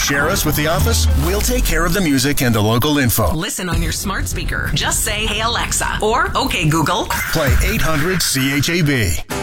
Share us with the office. We'll take care of the music and the local info. Listen on your smart speaker. Just say, "Hey Alexa," or "Okay Google." Play 800 CHAB.